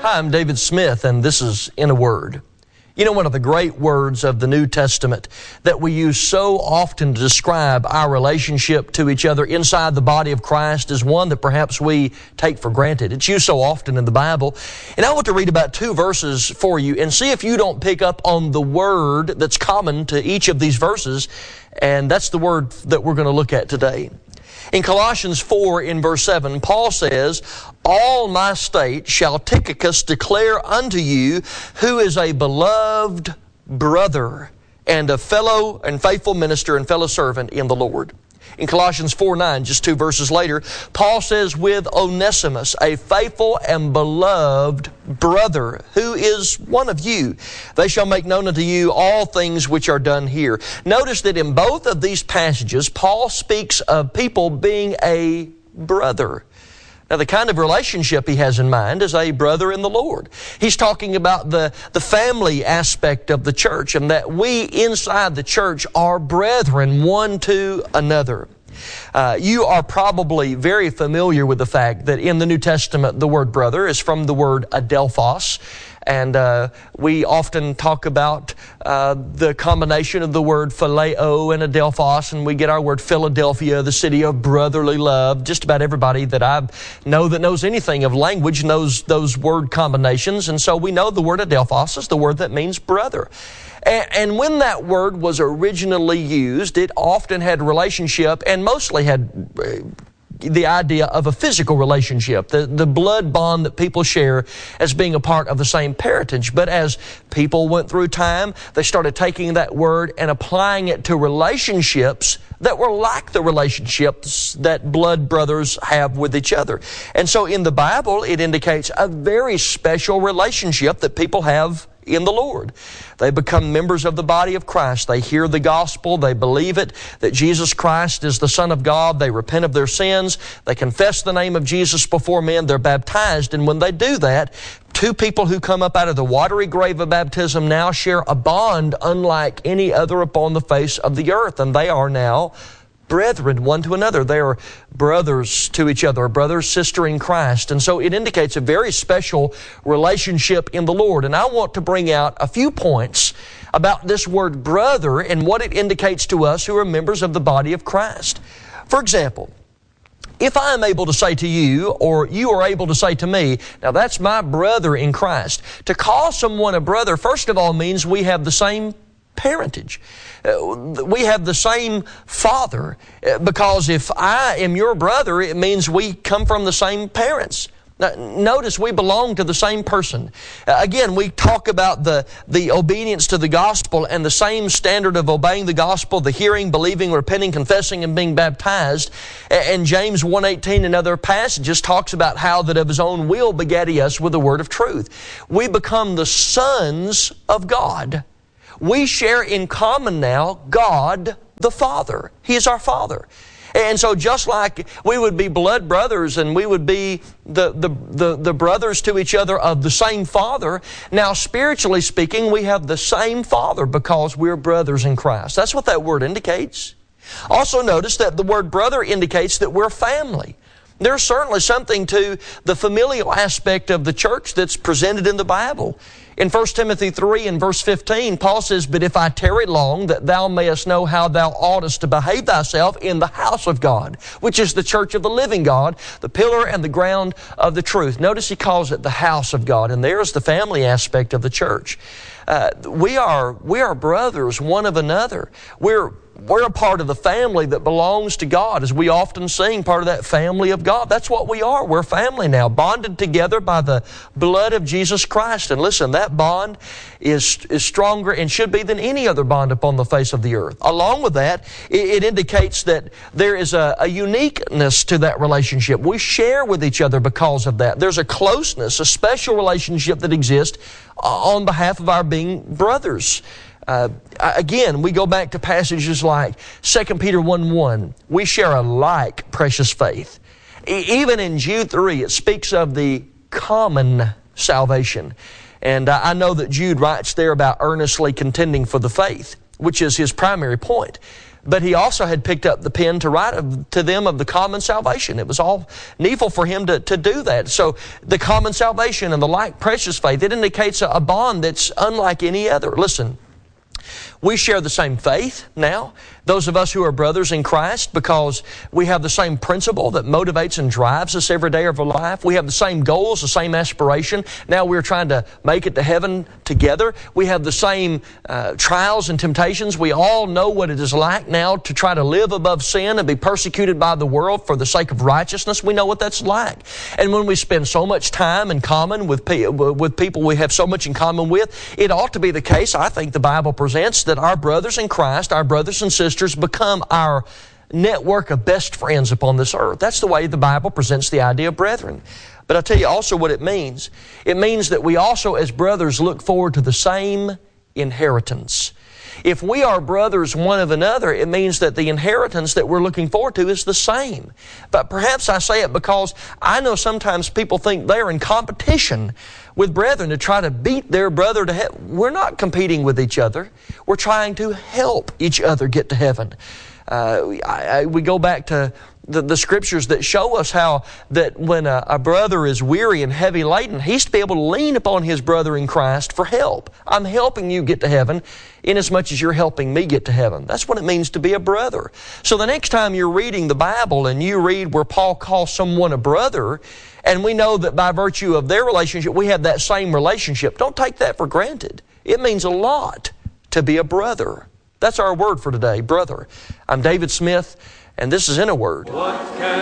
Hi, I'm David Smith, and this is In a Word. You know, one of the great words of the New Testament that we use so often to describe our relationship to each other inside the body of Christ is one that perhaps we take for granted. It's used so often in the Bible. And I want to read about 2 verses for you and see if you don't pick up on the word that's common to each of these verses. And that's the word that we're going to look at today. In Colossians 4 in verse 7, Paul says, "All my state shall Tychicus declare unto you, who is a beloved brother and a fellow and faithful minister and fellow servant in the Lord." In Colossians 4:9, just 2 verses later, Paul says, "With Onesimus, a faithful and beloved brother, who is one of you, they shall make known unto you all things which are done here." Notice that in both of these passages, Paul speaks of people being a brother. Now, the kind of relationship he has in mind is a brother in the Lord. He's talking about the family aspect of the church, and that we inside the church are brethren one to another. You are probably very familiar with the fact that in the New Testament the word brother is from the word adelphos. And we often talk about the combination of the word phileo and adelphos, and we get our word Philadelphia, the city of brotherly love. Just about everybody that I know that knows anything of language knows those word combinations, and so we know the word adelphos is the word that means brother. And when that word was originally used, it often had relationship and mostly had the idea of a physical relationship, the blood bond that people share as being a part of the same parentage. But as people went through time, they started taking that word and applying it to relationships that were like the relationships that blood brothers have with each other. And so in the Bible, it indicates a very special relationship that people have in the Lord. They become members of the body of Christ. They hear the gospel. They believe it, that Jesus Christ is the Son of God. They repent of their sins. They confess the name of Jesus before men. They're baptized. And when they do that, 2 people who come up out of the watery grave of baptism now share a bond unlike any other upon the face of the earth. And they are now brethren one to another. They are brothers to each other, a brother, sister in Christ. And so it indicates a very special relationship in the Lord. And I want to bring out a few points about this word brother and what it indicates to us who are members of the body of Christ. For example, if I am able to say to you, or you are able to say to me, "Now that's my brother in Christ." To call someone a brother, first of all, means we have the same parentage. We have the same father, because if I am your brother, it means we come from the same parents. Now, notice we belong to the same person. Again, we talk about the obedience to the gospel and the same standard of obeying the gospel, the hearing, believing, repenting, confessing, and being baptized. And James 1:18 and other passages talks about how that of His own will begat He us with the word of truth. We become the sons of God. We share in common now God the Father. He is our Father. And so just like we would be blood brothers and we would be the brothers to each other of the same Father, now spiritually speaking, we have the same Father because we're brothers in Christ. That's what that word indicates. Also notice that the word brother indicates that we're family. There's certainly something to the familial aspect of the church that's presented in the Bible. In 1 Timothy 3 and verse 15, Paul says, "But if I tarry long, that thou mayest know how thou oughtest to behave thyself in the house of God, which is the church of the living God, the pillar and the ground of the truth." Notice he calls it the house of God, and there's the family aspect of the church. We are brothers one of another. We're a part of the family that belongs to God. As we often sing, part of that family of God. That's what we are. We're family now, bonded together by the blood of Jesus Christ. And listen, that bond is stronger and should be than any other bond upon the face of the earth. Along with that, it indicates that there is a uniqueness to that relationship. We share with each other because of that. There's a closeness, a special relationship that exists on behalf of our being brothers. Again, we go back to passages like 2 Peter 1:1. We share a like precious faith. Even in Jude 3, it speaks of the common salvation. And I know that Jude writes there about earnestly contending for the faith. which is his primary point. But he also had picked up the pen to write to them of the common salvation. It was all needful for him to do that. So the common salvation and the like precious faith, it indicates a bond that's unlike any other. Listen, we share the same faith now, those of us who are brothers in Christ, because we have the same principle that motivates and drives us every day of our life. We have the same goals, the same aspiration. Now we're trying to make it to heaven together. We have the same trials and temptations. We all know what it is like now to try to live above sin and be persecuted by the world for the sake of righteousness. We know what that's like. And when we spend so much time in common with people we have so much in common with, it ought to be the case, I think the Bible presents, that our brothers in Christ, our brothers and sisters, become our network of best friends upon this earth. That's the way the Bible presents the idea of brethren. But I'll tell you also what it means. It means that we also, as brothers, look forward to the same inheritance. If we are brothers one of another, it means that the inheritance that we're looking forward to is the same. But perhaps I say it because I know sometimes people think they're in competition with brethren to try to beat their brother to heaven. We're not competing with each other. We're trying to help each other get to heaven. We go back to the scriptures that show us how that when a brother is weary and heavy laden, he's to be able to lean upon his brother in Christ for help. I'm helping you get to heaven inasmuch as you're helping me get to heaven. That's what it means to be a brother. So the next time you're reading the Bible and you read where Paul calls someone a brother, and we know that by virtue of their relationship, we have that same relationship, don't take that for granted. It means a lot to be a brother. That's our word for today, brother. I'm David Smith, and this is In a Word.